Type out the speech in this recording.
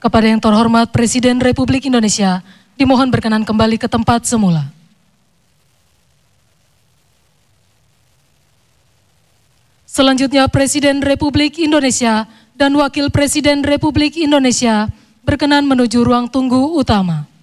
Kepada yang terhormat Presiden Republik Indonesia, dimohon berkenan kembali ke tempat semula. Selanjutnya Presiden Republik Indonesia dan Wakil Presiden Republik Indonesia berkenan menuju ruang tunggu utama.